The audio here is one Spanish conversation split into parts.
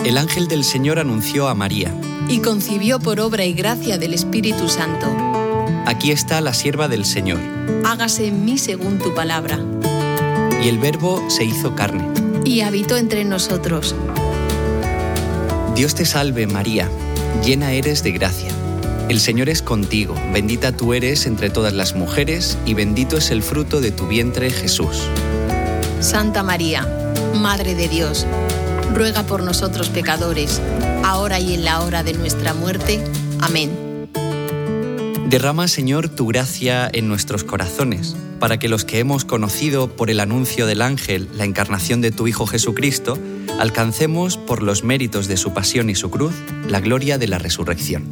El ángel del Señor anunció a María. Y concibió por obra y gracia del Espíritu Santo. Aquí está la sierva del Señor. Hágase en mí según tu palabra. Y el Verbo se hizo carne. Y habitó entre nosotros. Dios te salve, María, llena eres de gracia. El Señor es contigo, bendita tú eres entre todas las mujeres, y bendito es el fruto de tu vientre, Jesús. Santa María, Madre de Dios, ruega por nosotros pecadores, ahora y en la hora de nuestra muerte. Amén. Derrama, Señor, tu gracia en nuestros corazones, para que los que hemos conocido por el anuncio del ángel la encarnación de tu Hijo Jesucristo, alcancemos, por los méritos de su pasión y su cruz, la gloria de la resurrección.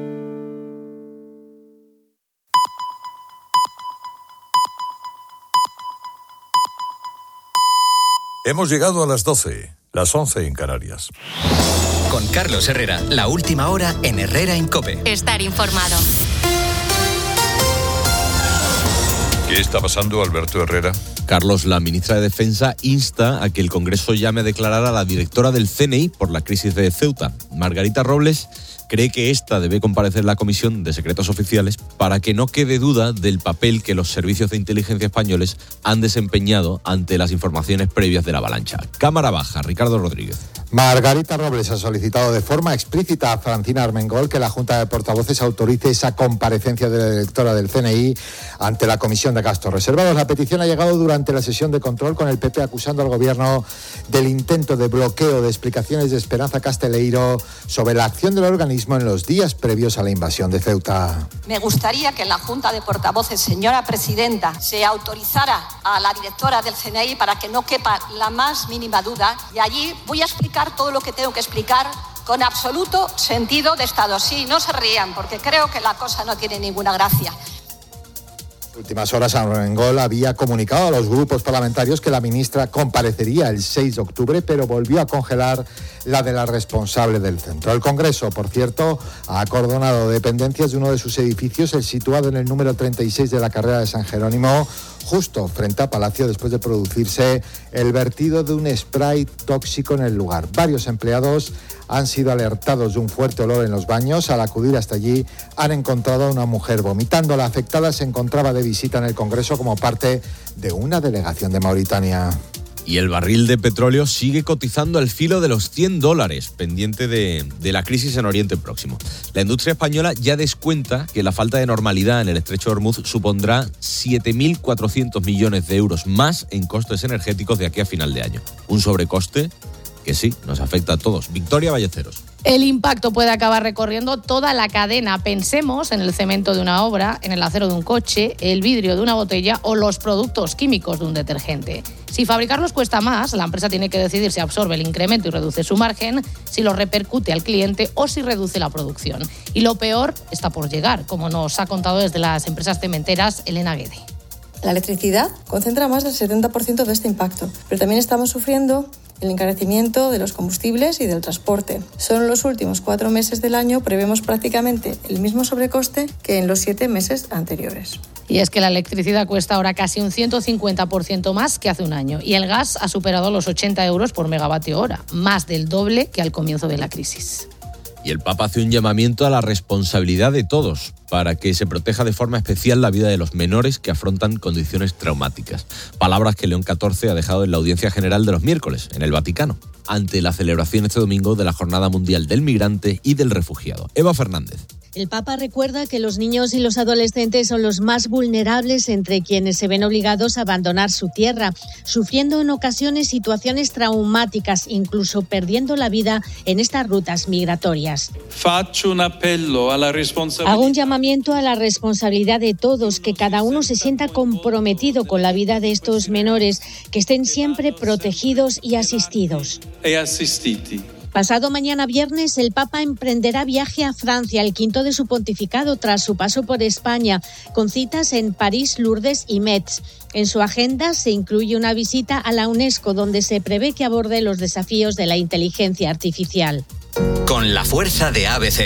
Hemos llegado a las 12, las 11 en Canarias. Con Carlos Herrera, la última hora en Herrera en COPE. Estar informado. ¿Qué está pasando, Alberto Herrera? Carlos, la ministra de Defensa insta a que el Congreso llame a declarar a la directora del CNI por la crisis de Ceuta. Margarita Robles cree que esta debe comparecer en la Comisión de Secretos Oficiales para que no quede duda del papel que los servicios de inteligencia españoles han desempeñado ante las informaciones previas de la avalancha. Cámara Baja, Ricardo Rodríguez. Margarita Robles ha solicitado de forma explícita a Francina Armengol que la Junta de Portavoces autorice esa comparecencia de la directora del CNI ante la Comisión de Gastos Reservados. La petición ha llegado durante la sesión de control, con el PP acusando al Gobierno del intento de bloqueo de explicaciones de Esperanza Casteleiro sobre la acción del organismo en los días previos a la invasión de Ceuta. Me gustaría que en la Junta de Portavoces, señora presidenta, se autorizara a la directora del CNI para que no quepa la más mínima duda, y allí voy a explicar todo lo que tengo que explicar con absoluto sentido de Estado. Sí, no se rían, porque creo que la cosa no tiene ninguna gracia. En últimas horas, Armengol había comunicado a los grupos parlamentarios que la ministra comparecería el 6 de octubre, pero volvió a congelar la de la responsable del centro. El Congreso, por cierto, ha acordonado dependencias de uno de sus edificios, el situado en el número 36 de la carrera de San Jerónimo, justo frente a Palacio, después de producirse el vertido de un spray tóxico en el lugar. Varios empleados han sido alertados de un fuerte olor en los baños. Al acudir hasta allí, han encontrado a una mujer vomitando. La afectada se encontraba de visita en el Congreso como parte de una delegación de Mauritania. Y el barril de petróleo sigue cotizando al filo de los $100, pendiente de la crisis en Oriente Próximo. La industria española ya descuenta que la falta de normalidad en el estrecho de Hormuz supondrá 7.400 millones de euros más en costes energéticos de aquí a final de año. Un sobrecoste que sí, nos afecta a todos. Victoria Ballesteros. El impacto puede acabar recorriendo toda la cadena. Pensemos en el cemento de una obra, en el acero de un coche, el vidrio de una botella o los productos químicos de un detergente. Si fabricarlos cuesta más, la empresa tiene que decidir si absorbe el incremento y reduce su margen, si lo repercute al cliente o si reduce la producción. Y lo peor está por llegar, como nos ha contado desde las empresas cementeras Elena Guede. La electricidad concentra más del 70% de este impacto, pero también estamos sufriendo el encarecimiento de los combustibles y del transporte. Solo en los últimos 4 meses del año prevemos prácticamente el mismo sobrecoste que en los 7 meses anteriores. Y es que la electricidad cuesta ahora casi un 150% más que hace un año, y el gas ha superado los 80 euros por megavatio hora, más del doble que al comienzo de la crisis. Y el Papa hace un llamamiento a la responsabilidad de todos para que se proteja de forma especial la vida de los menores que afrontan condiciones traumáticas. Palabras que León XIV ha dejado en la audiencia general de los miércoles, en el Vaticano, ante la celebración este domingo de la Jornada Mundial del Migrante y del Refugiado. Eva Fernández. El Papa recuerda que los niños y los adolescentes son los más vulnerables entre quienes se ven obligados a abandonar su tierra, sufriendo en ocasiones situaciones traumáticas, incluso perdiendo la vida en estas rutas migratorias. Hago un llamamiento a la responsabilidad de todos, que cada uno se sienta comprometido con la vida de estos menores, que estén siempre protegidos y asistidos. Pasado mañana viernes, el Papa emprenderá viaje a Francia, el quinto de su pontificado tras su paso por España, con citas en París, Lourdes y Metz. En su agenda se incluye una visita a la UNESCO, donde se prevé que aborde los desafíos de la inteligencia artificial. Con la fuerza de ABC.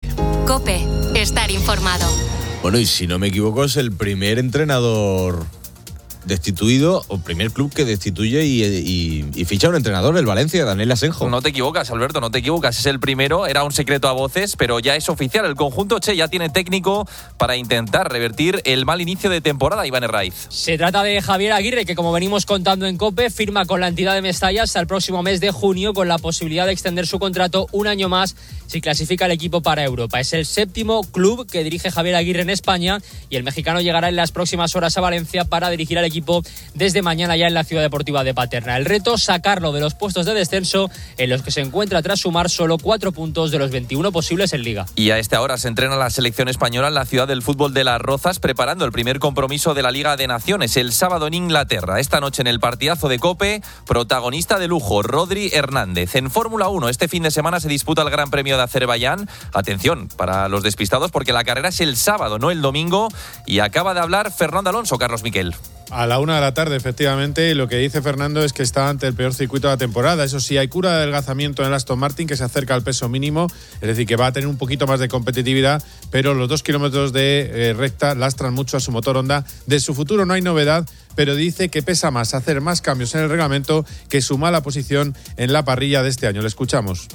COPE, estar informado. Bueno, y si no me equivoco, es el primer entrenador destituido, o primer club que destituye y ficha a un entrenador, el Valencia, Daniel Asenjo. No te equivocas, Alberto, no te equivocas. Es el primero, era un secreto a voces, pero ya es oficial. El conjunto Che ya tiene técnico para intentar revertir el mal inicio de temporada, Iván Herraiz. Se trata de Javier Aguirre, que como venimos contando en COPE, firma con la entidad de Mestalla hasta el próximo mes de junio, con la posibilidad de extender su contrato un año más si clasifica el equipo para Europa. Es el 7º club que dirige Javier Aguirre en España y el mexicano llegará en las próximas horas a Valencia para dirigir al equipo desde mañana ya en la Ciudad Deportiva de Paterna. El reto, sacarlo de los puestos de descenso en los que se encuentra tras sumar solo 4 puntos de los 21 posibles en Liga. Y a esta hora se entrena la selección española en la ciudad del fútbol de Las Rozas, preparando el primer compromiso de la Liga de Naciones el sábado en Inglaterra. Esta noche en el partidazo de COPE, protagonista de lujo, Rodri Hernández. En Fórmula 1 este fin de semana se disputa el Gran Premio de Azerbaiyán. Atención para los despistados porque la carrera es el sábado, no el domingo, y acaba de hablar Fernando Alonso, Carlos Miquel. A la 1 de la tarde, efectivamente, lo que dice Fernando es que está ante el peor circuito de la temporada. Eso sí, hay cura de adelgazamiento en el Aston Martin, que se acerca al peso mínimo, es decir, que va a tener un poquito más de competitividad, pero los 2 kilómetros de recta lastran mucho a su motor Honda. De su futuro no hay novedad, pero dice que pesa más hacer más cambios en el reglamento que su mala posición en la parrilla de este año. Le escuchamos.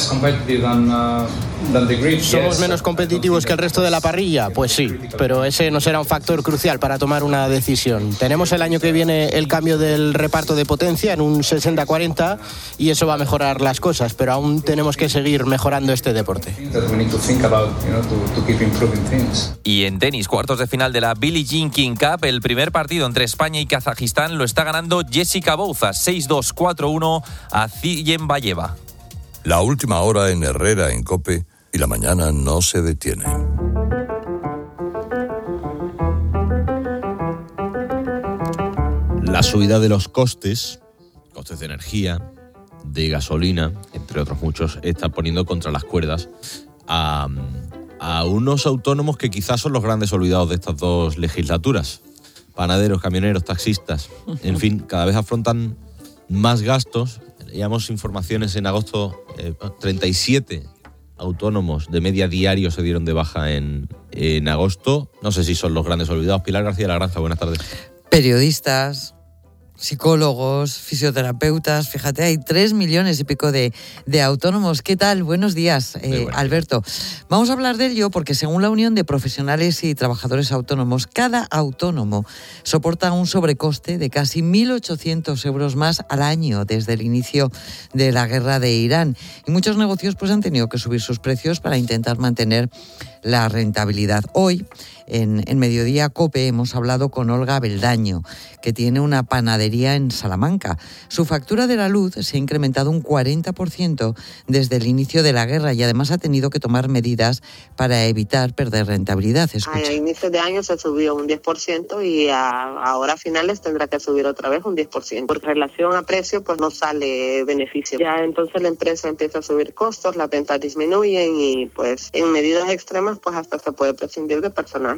¿Somos menos competitivos que el resto de la parrilla? Pues sí, pero ese no será un factor crucial para tomar una decisión. Tenemos el año que viene el cambio del reparto de potencia en un 60-40 y eso va a mejorar las cosas, pero aún tenemos que seguir mejorando este deporte. Y en tenis, cuartos de final de la Billie Jean King Cup, el primer partido entre España y Kazajistán lo está ganando Jessica Bouza, 6-2, 4-1 a Ziyenbayeva. La última hora en Herrera, en COPE, y la mañana no se detiene. La subida de los costes de energía, de gasolina, entre otros muchos, está poniendo contra las cuerdas a unos autónomos que quizás son los grandes olvidados de estas dos legislaturas. Panaderos, camioneros, taxistas, en fin, cada vez afrontan más gastos. Leíamos informaciones en agosto, 37 autónomos de media diario se dieron de baja en agosto. No sé si son los grandes olvidados. Pilar García de la Granja, buenas tardes. Periodistas, psicólogos, fisioterapeutas, fíjate, hay 3 millones y pico de autónomos. ¿Qué tal? Buenos días, Alberto. Vamos a hablar de ello porque según la Unión de Profesionales y Trabajadores Autónomos, cada autónomo soporta un sobrecoste de casi 1.800 euros más al año desde el inicio de la guerra de Irán. Y muchos negocios pues han tenido que subir sus precios para intentar mantener la rentabilidad. Hoy, en Mediodía COPE, hemos hablado con Olga Beldaño, que tiene una panadería en Salamanca. Su factura de la luz se ha incrementado un 40% desde el inicio de la guerra y además ha tenido que tomar medidas para evitar perder rentabilidad. Escucha. A inicios de año se subió un 10% y ahora a finales tendrá que subir otra vez un 10%. Por relación a precio, pues no sale beneficio. Ya entonces la empresa empieza a subir costos, las ventas disminuyen y pues en medidas extremas pues hasta se puede prescindir de personal.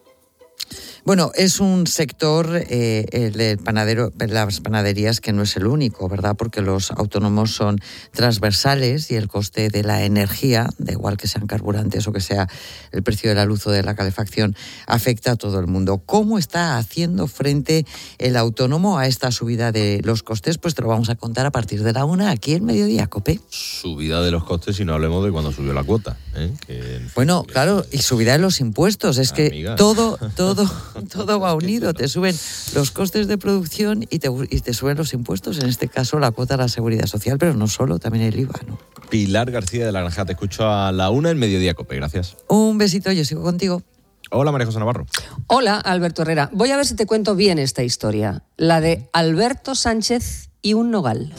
Bueno, es un sector, el del panadero, las panaderías, que no es el único, ¿verdad? Porque los autónomos son transversales y el coste de la energía, da igual que sean carburantes o que sea el precio de la luz o de la calefacción, afecta a todo el mundo. ¿Cómo está haciendo frente el autónomo a esta subida de los costes? Pues te lo vamos a contar a partir de la 1 aquí en Mediodía COPE. Subida de los costes y no hablemos de cuando subió la cuota. Bueno, claro, y subida de los impuestos. Es que amiga, todo va unido. Te suben los costes de producción y te suben los impuestos, en este caso la cuota de la Seguridad Social, pero no solo, también el IVA, ¿no? Pilar García de la Granja, te escucho a la 1 en Mediodía COPE, gracias. Un besito, yo sigo contigo. Hola, María José Navarro. Hola, Alberto Herrera. Voy a ver si te cuento bien esta historia, la de Alberto Sánchez y un nogal.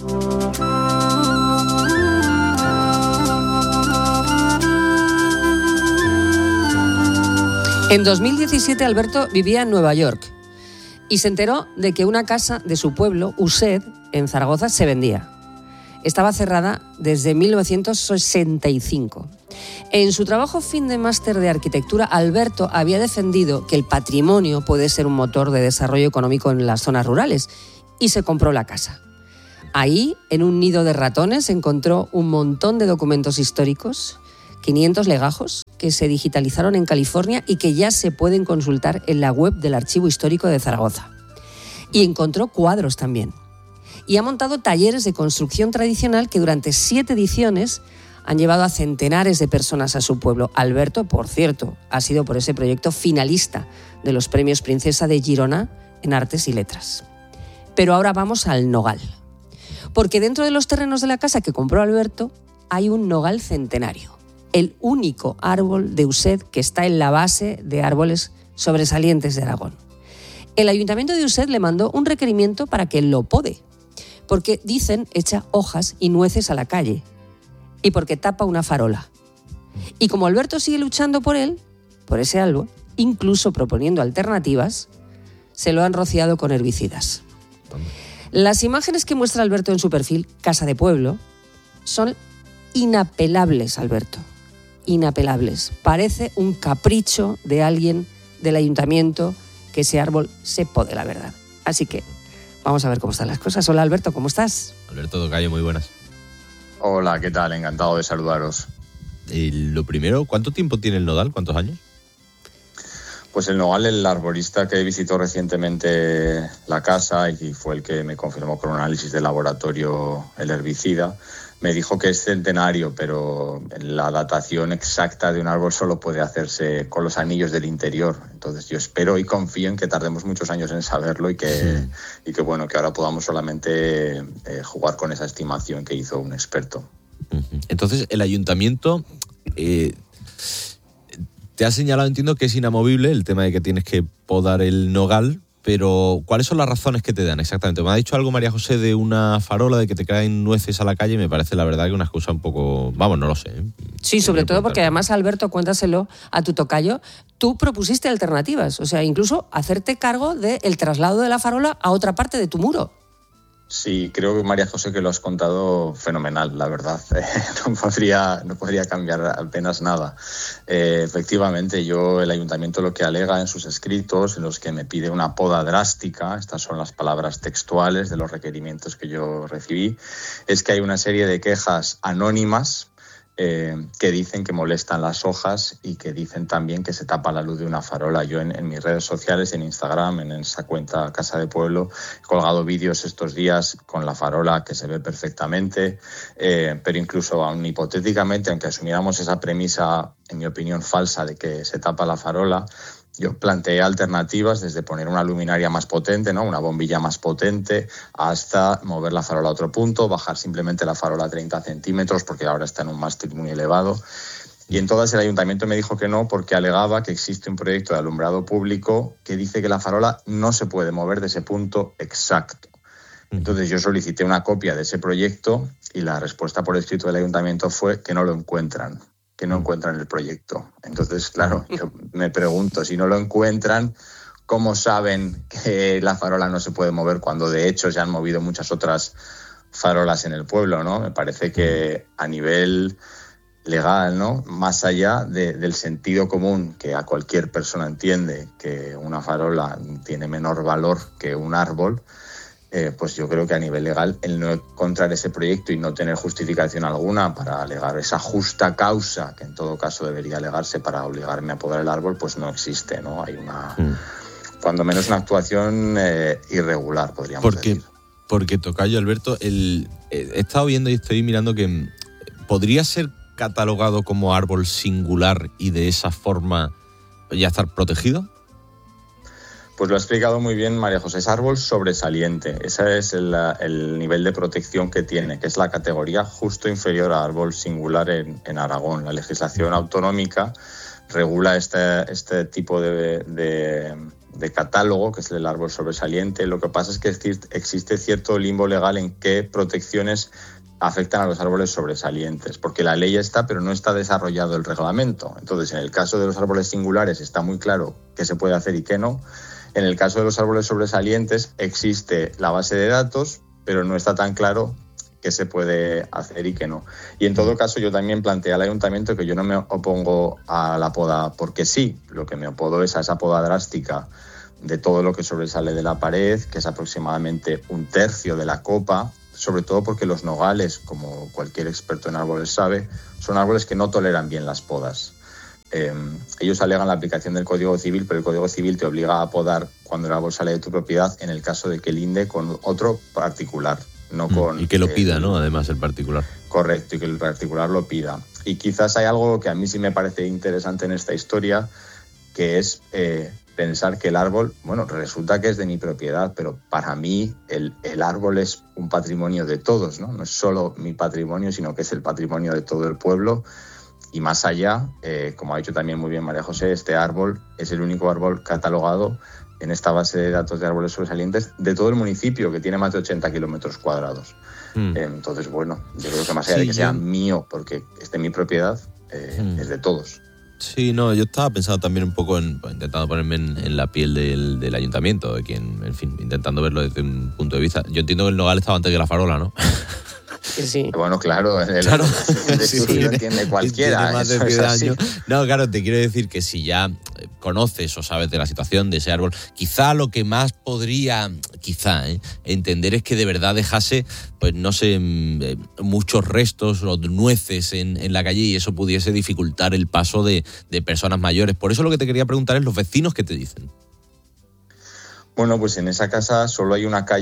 En 2017 Alberto vivía en Nueva York y se enteró de que una casa de su pueblo, Used, en Zaragoza, se vendía. Estaba cerrada desde 1965. En su trabajo fin de máster de arquitectura, Alberto había defendido que el patrimonio puede ser un motor de desarrollo económico en las zonas rurales y se compró la casa. Ahí, en un nido de ratones, encontró un montón de documentos históricos, 500 legajos, que se digitalizaron en California y que ya se pueden consultar en la web del Archivo Histórico de Zaragoza. Y encontró cuadros también. Y ha montado talleres de construcción tradicional que durante 7 ediciones han llevado a centenares de personas a su pueblo. Alberto, por cierto, ha sido por ese proyecto finalista de los Premios Princesa de Girona en Artes y Letras. Pero ahora vamos al nogal. Porque dentro de los terrenos de la casa que compró Alberto hay un nogal centenario. El único árbol de Used que está en la base de árboles sobresalientes de Aragón. El Ayuntamiento de Used le mandó un requerimiento para que lo pode, porque, dicen, echa hojas y nueces a la calle y porque tapa una farola. Y como Alberto sigue luchando por él, por ese árbol, incluso proponiendo alternativas, se lo han rociado con herbicidas. Las imágenes que muestra Alberto en su perfil, Casa de Pueblo, son inapelables, Alberto. Inapelables. Parece un capricho de alguien del ayuntamiento que ese árbol se pode, la verdad. Así que vamos a ver cómo están las cosas. Hola, Alberto, ¿cómo estás? Alberto Tocayo, muy buenas. Hola, ¿qué tal? Encantado de saludaros. Lo primero, ¿cuánto tiempo tiene el nodal? ¿Cuántos años? Pues el nogal, el arborista que visitó recientemente la casa y fue el que me confirmó con un análisis de laboratorio el herbicida, me dijo que es centenario, pero la datación exacta de un árbol solo puede hacerse con los anillos del interior. Entonces yo espero y confío en que tardemos muchos años en saberlo y que bueno, que ahora podamos solamente jugar con esa estimación que hizo un experto. Entonces el ayuntamiento te ha señalado, entiendo, que es inamovible el tema de que tienes que podar el nogal, pero ¿cuáles son las razones que te dan exactamente? Me ha dicho algo María José de una farola, de que te caen nueces a la calle, y me parece la verdad que una excusa un poco... Vamos, no lo sé. Sí, sobre todo porque además, Alberto, cuéntaselo a tu tocayo, tú propusiste alternativas, o sea, incluso hacerte cargo del traslado de la farola a otra parte de tu muro. Sí, creo que María José que lo has contado fenomenal, la verdad. No podría cambiar apenas nada. Efectivamente, el ayuntamiento lo que alega en sus escritos, en los que me pide una poda drástica, estas son las palabras textuales de los requerimientos que yo recibí, es que hay una serie de quejas anónimas que dicen que molestan las hojas y que dicen también que se tapa la luz de una farola. Yo en mis redes sociales, en Instagram, en esa cuenta Casa de Pueblo, he colgado vídeos estos días con la farola que se ve perfectamente, pero incluso aún hipotéticamente, aunque asumiéramos esa premisa, en mi opinión, falsa de que se tapa la farola, yo planteé alternativas desde poner una luminaria más potente, ¿no? Una bombilla más potente, hasta mover la farola a otro punto, bajar simplemente la farola a 30 centímetros, porque ahora está en un mástil muy elevado. Y entonces el ayuntamiento me dijo que no, porque alegaba que existe un proyecto de alumbrado público que dice que la farola no se puede mover de ese punto exacto. Entonces yo solicité una copia de ese proyecto y la respuesta por escrito del ayuntamiento fue que no lo encuentran. Que no encuentran el proyecto. Entonces, claro, yo me pregunto, si no lo encuentran, ¿cómo saben que la farola no se puede mover cuando de hecho se han movido muchas otras farolas en el pueblo, ¿no? Me parece que a nivel legal, ¿no? Más allá del sentido común, que a cualquier persona entiende que una farola tiene menor valor que un árbol, pues yo creo que a nivel legal el no encontrar ese proyecto y no tener justificación alguna para alegar esa justa causa, que en todo caso debería alegarse para obligarme a podar el árbol, pues no existe, ¿no? Hay una, cuando menos una actuación irregular, podríamos decir. Porque, tocayo, Alberto, he estado viendo y estoy mirando que podría ser catalogado como árbol singular y de esa forma ya estar protegido. Pues lo ha explicado muy bien María José, es árbol sobresaliente, ese es el nivel de protección que tiene, que es la categoría justo inferior a árbol singular en Aragón. La legislación autonómica regula este tipo de catálogo, que es el árbol sobresaliente. Lo que pasa es que existe cierto limbo legal en qué protecciones afectan a los árboles sobresalientes, porque la ley está, pero no está desarrollado el reglamento. Entonces, en el caso de los árboles singulares está muy claro qué se puede hacer y qué no. En el caso de los árboles sobresalientes existe la base de datos, pero no está tan claro qué se puede hacer y qué no. Y en todo caso yo también planteé al ayuntamiento que yo no me opongo a la poda porque sí, lo que me opongo es a esa poda drástica de todo lo que sobresale de la pared, que es aproximadamente 1/3 de la copa, sobre todo porque los nogales, como cualquier experto en árboles sabe, son árboles que no toleran bien las podas. ellos alegan la aplicación del Código Civil, pero el Código Civil te obliga a podar cuando el árbol sale de tu propiedad en el caso de que linde con otro particular, no con... Y que lo pida, ¿no? Además, el particular. Correcto, y que el particular lo pida. Y quizás hay algo que a mí sí me parece interesante en esta historia, que es pensar que el árbol, bueno, resulta que es de mi propiedad, pero para mí el árbol es un patrimonio de todos, ¿no? No es solo mi patrimonio, sino que es el patrimonio de todo el pueblo. Y más allá, como ha dicho también muy bien María José, este árbol es el único árbol catalogado en esta base de datos de árboles sobresalientes de todo el municipio, que tiene más de 80 kilómetros cuadrados. Entonces, bueno, yo creo que más allá de que sea mío, porque es de mi propiedad, es de todos. Sí, no, yo estaba pensando también un poco intentando ponerme en la piel del ayuntamiento, de quien, en fin, intentando verlo desde un punto de vista. Yo entiendo que el nogal estaba antes que la farola, ¿no? Sí. Bueno, claro, sí, lo entiende cualquiera. Más de 10 años. No, claro, te quiero decir que si ya conoces o sabes de la situación de ese árbol, quizá lo que más podría, entender es que de verdad dejase, pues no sé, muchos restos o nueces en la calle y eso pudiese dificultar el paso de personas mayores. Por eso lo que te quería preguntar es los vecinos, ¿qué te dicen? Bueno, pues en esa casa solo hay una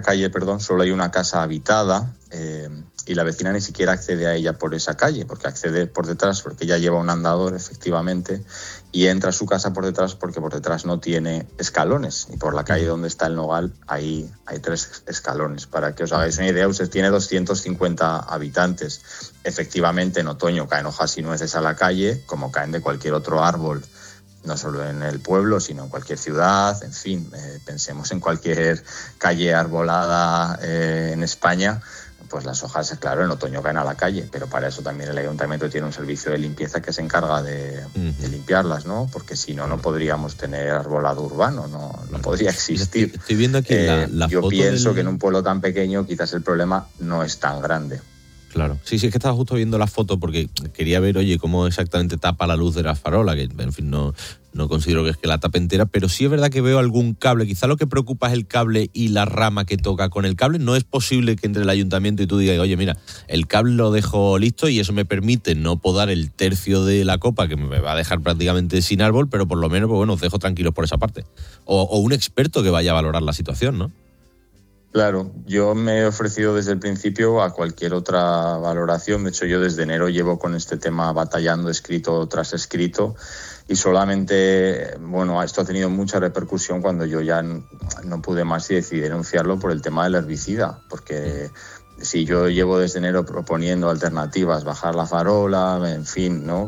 casa habitada y la vecina ni siquiera accede a ella por esa calle, porque accede por detrás, porque ella lleva un andador, efectivamente, y entra a su casa por detrás porque por detrás no tiene escalones y por la calle donde está el nogal hay 3 escalones. Para que os hagáis una idea, usted tiene 250 habitantes. Efectivamente, en otoño caen hojas y nueces a la calle, como caen de cualquier otro árbol, no solo en el pueblo, sino en cualquier ciudad, en fin, pensemos en cualquier calle arbolada en España, pues las hojas, claro, en otoño caen a la calle, pero para eso también el ayuntamiento tiene un servicio de limpieza que se encarga de limpiarlas, ¿no? Porque si no, no podríamos tener arbolado urbano, no podría existir. Estoy viendo aquí la yo foto pienso que en un pueblo tan pequeño quizás el problema no es tan grande. Claro. Sí, es que estaba justo viendo la foto porque quería ver, oye, cómo exactamente tapa la luz de la farola, que en fin, no considero que es que la tape entera, pero sí es verdad que veo algún cable. Quizá lo que preocupa es el cable y la rama que toca con el cable. No es posible que entre el ayuntamiento y tú digas, oye, mira, el cable lo dejo listo y eso me permite no podar el tercio de la copa, que me va a dejar prácticamente sin árbol, pero por lo menos, pues bueno, os dejo tranquilos por esa parte. O un experto que vaya a valorar la situación, ¿no? Claro, yo me he ofrecido desde el principio a cualquier otra valoración. De hecho, yo desde enero llevo con este tema batallando escrito tras escrito y solamente, bueno, esto ha tenido mucha repercusión cuando yo ya no pude más y decidí denunciarlo por el tema del herbicida, porque si yo llevo desde enero proponiendo alternativas, bajar la farola, en fin, ¿no?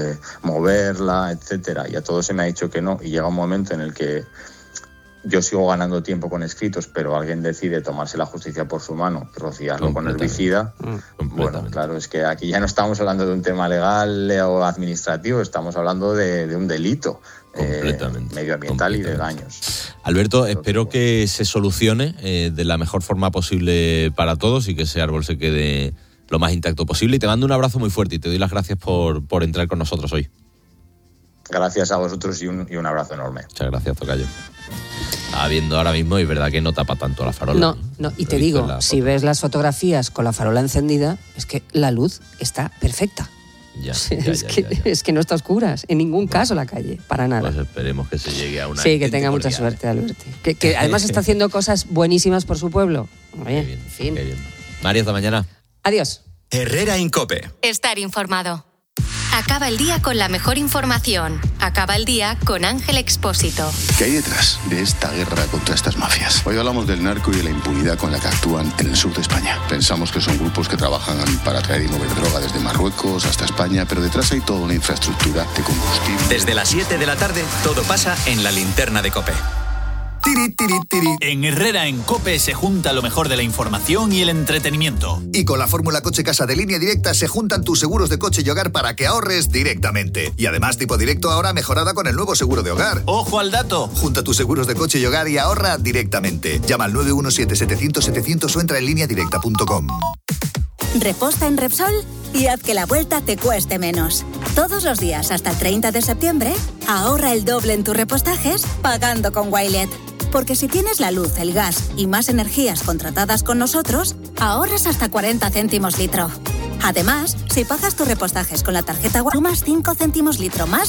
Moverla, etcétera, y a todo se me ha dicho que no, y llega un momento en el que yo sigo ganando tiempo con escritos, pero alguien decide tomarse la justicia por su mano y rociarlo con herbicida. Bueno, claro, es que aquí ya no estamos hablando de un tema legal o administrativo, estamos hablando de un delito medioambiental y de daños. Alberto, espero que se solucione de la mejor forma posible para todos y que ese árbol se quede lo más intacto posible. Y te mando un abrazo muy fuerte y te doy las gracias por entrar con nosotros hoy. Gracias a vosotros y un abrazo enorme. Muchas gracias, tocayo. Estaba viendo ahora mismo y es verdad que no tapa tanto la farola. No, y te digo, si ves las fotografías con la farola encendida, es que la luz está perfecta. Es que no está oscura en ningún caso la calle, para nada. Pues esperemos que se llegue a una... Sí, que tenga mucha suerte, Alberto. Que además está haciendo cosas buenísimas por su pueblo. Oye, bien, en fin. Qué bien. María, hasta mañana. Adiós. Herrera en COPE. Estar informado. Acaba el día con la mejor información. Acaba el día con Ángel Expósito. ¿Qué hay detrás de esta guerra contra estas mafias? Hoy hablamos del narco y de la impunidad con la que actúan en el sur de España. Pensamos que son grupos que trabajan para traer y mover droga desde Marruecos hasta España, pero detrás hay toda una infraestructura de combustible. Desde las 7 de la tarde, todo pasa en la linterna de COPE. Tiri, tiri, tiri. En Herrera en COPE se junta lo mejor de la información y el entretenimiento. Y con la fórmula Coche Casa de Línea Directa se juntan tus seguros de coche y hogar para que ahorres directamente. Y además tipo directo ahora mejorada con el nuevo seguro de hogar. ¡Ojo al dato! Junta tus seguros de coche y hogar y ahorra directamente. Llama al 917-700-700 o entra en lineadirecta.com. Reposta en Repsol y haz que la vuelta te cueste menos. Todos los días hasta el 30 de septiembre, ahorra el doble en tus repostajes pagando con Wilet. Porque si tienes la luz, el gas y más energías contratadas con nosotros, ahorras hasta 40 céntimos litro. Además, si pagas tus repostajes con la tarjeta Wilet, sumas 5 céntimos litro más